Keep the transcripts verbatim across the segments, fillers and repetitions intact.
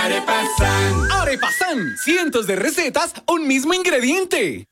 Arepasan. Arepasan. Cientos de recetas, un mismo ingrediente.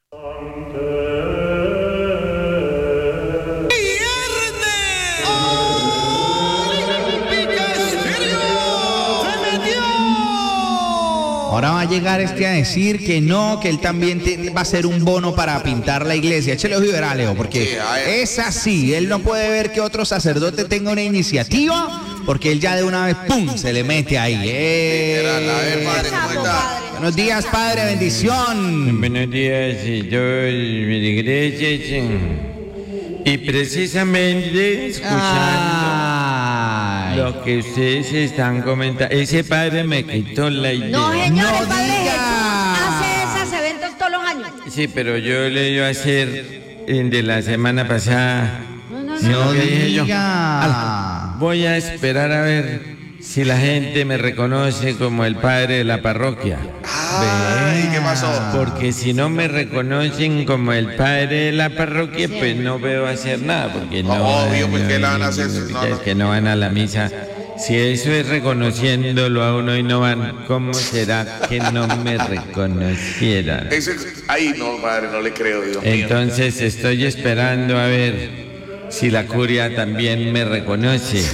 Ahora va a llegar este a decir que no, que él también te- va a hacer un bono para pintar la iglesia. Échale ojo y verá, Leo, porque es así. Él no puede ver que otro sacerdote tenga una iniciativa, porque él ya de una vez, ¡pum!, se le mete ahí. Eh. A ver, padre, ¿cómo está? Buenos días, padre, bendición. Buenos días, señor, mi iglesia. Y precisamente escuchando Ay. lo que ustedes están comentando, ese padre me quitó la idea. No, señor, No el Padre diga. Jesús hace esos eventos todos los años. Sí, pero yo le iba a hacer eh, de la semana pasada. No, no, ¿Sí, no. lo que dije yo? diga. Voy a esperar a ver si la gente me reconoce como el padre de la parroquia. Ay, ¿qué pasó? Porque si no me reconocen como el padre de la parroquia, pues no veo hacer nada. Porque no, Obvio, pues, ¿qué le van a hacer? no, No, es no. que no van a la misa. Si eso es reconociéndolo a uno y no van, ¿cómo será que no me reconocieran? Eso es- Ay, no, padre, no le creo, Dios mío. Entonces estoy esperando a ver si la curia también me reconoce.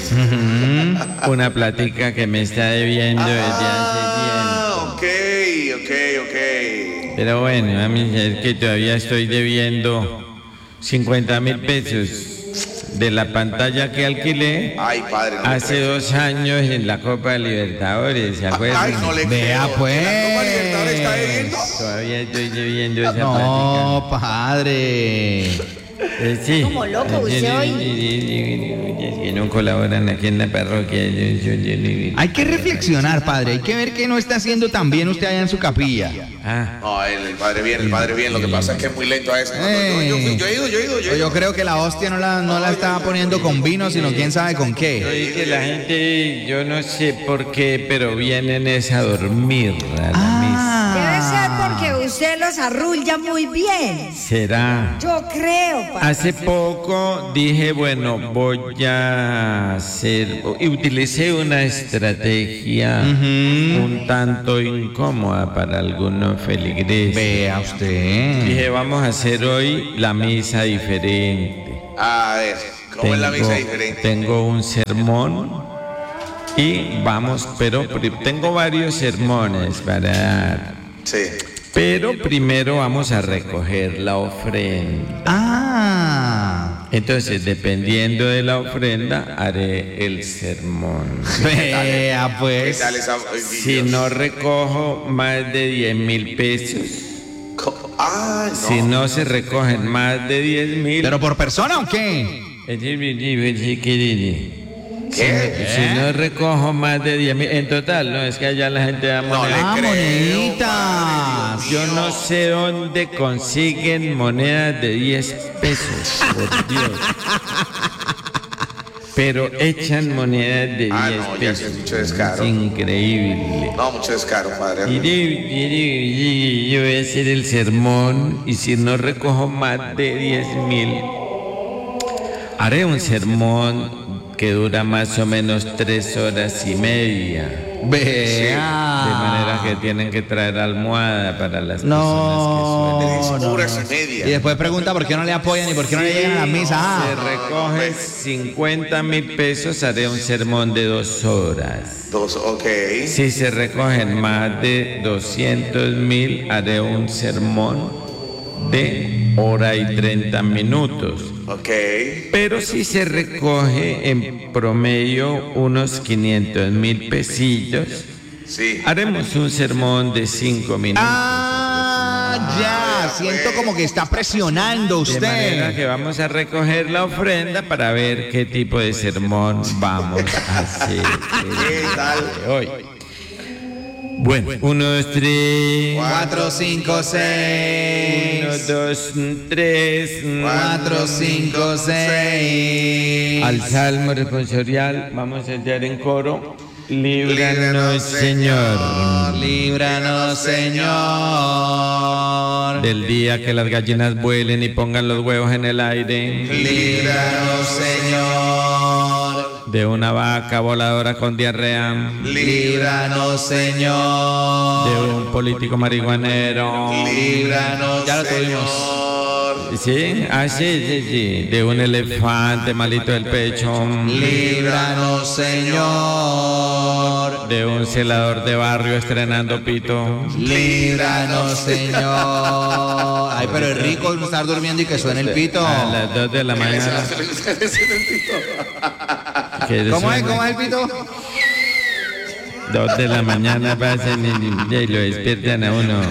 Una platica que me está debiendo desde hace Ah, ok, ok, ok. tiempo. Pero bueno, a mí es que todavía estoy debiendo cincuenta mil pesos de la pantalla que alquilé Ay, padre, no le hace creo. dos años en la Copa Libertadores, ¿se acuerdan? Ay, no le Vea, creo. pues. ¿La Copa Libertadores está debiendo? Todavía estoy debiendo esa No, padre. plática. Eh, sí. Como loco, usted hoy. Es que no colaboran aquí en la parroquia. Hay que reflexionar, padre. Hay que ver que no está haciendo tan bien usted allá en su capilla. Ah, No, el, el padre bien, el padre bien. Lo que pasa es que es muy lento a veces. No, no, yo, yo, yo, yo he ido, yo he ido, yo he Yo ido. creo que la hostia no la, no la estaba poniendo con vino, sino quién sabe con qué. es que la gente, yo no sé por qué, pero vienen es a dormir a la misa. Debe ser Ah. porque usted los arrulla muy bien. ¿Será? Yo creo, padre. Hace poco dije, bueno, voy a hacer, y utilicé una estrategia un tanto incómoda para algunos feligreses. Vea usted. Dije, vamos a hacer hoy la misa diferente. A ver, ¿cómo es la misa Tengo- diferente? Tengo un sermón y vamos, pero pri- tengo varios sermones para dar. Sí. Pero primero vamos a recoger la ofrenda. Ah. Entonces, dependiendo de la ofrenda, haré el sermón. Vea, ¿Qué pues. tal esa? Ay, Si Dios. no recojo más de diez mil pesos, Co- Ay, no. si no se recogen más de diez mil, ¿Pero por persona o qué? ¿Qué? si no recojo más de diez mil, en total, no, es que allá la gente da No moneda. le Ah, creo, moneditas. padre, Yo Dios no mío. sé dónde consiguen monedas de diez pesos, por Dios. Pero echan monedas de diez Ah, no, ya se pesos. ha dicho descaro. Es increíble. No, mucho descaro, padre. Y de- y de- yo voy a hacer el sermón y si no recojo más de diez mil, haré un sermón que dura más o menos tres horas y media. Vea. De manera que tienen que traer almohada para las No. personas que suelen. no, Horas no. y media. Y después pregunta por qué no le apoyan y por qué no le llegan a la misa. Se Ah. recoge cincuenta mil pesos, haré un sermón de dos horas. Dos, ok. Si se recogen más de doscientos mil, haré un sermón de hora y treinta minutos. Ok. Pero si se recoge en promedio unos quinientos mil pesillos, Sí. haremos un sermón de cinco minutos. Ah, ya. Siento como que está presionando De manera usted. que vamos a recoger la ofrenda para ver qué tipo de sermón vamos a hacer ¿Qué tal? hoy. Bueno, uno, dos, tres. Cuatro, cinco, Uno, seis. dos, tres. Cuatro, cinco, seis. Al salmo responsorial vamos a echar en coro. Líbranos, Señor, Líbranos, Señor. del día que las gallinas vuelen y pongan los huevos en el aire. Líbranos, Señor. De una vaca voladora con diarrea. Líbranos, Señor. De un político marihuanero. Líbranos, Ya lo tuvimos. ¿Sí? Ah, sí, sí, sí. De un elefante malito del pecho. Líbranos, Señor. De un celador de barrio estrenando pito. Líbranos, Señor. Ay, pero es rico estar durmiendo y que suene el pito. A las dos de la mañana. ¿Cómo es? ¿Cómo es el pito? Dos de la mañana pasan y, y lo despiertan a uno.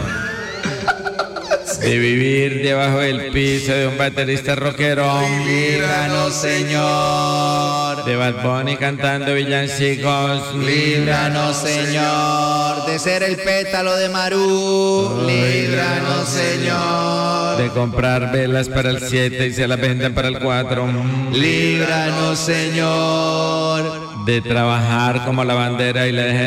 De vivir debajo del piso de un baterista rockero. Líbranos, Señor. De Bad Bunny cantando villancicos. Líbranos, Señor. De ser el pétalo de Marú. Líbranos, Señor. De comprar velas para el siete y se las vendan para el cuatro. Líbranos, Señor. De trabajar como la bandera y la dejen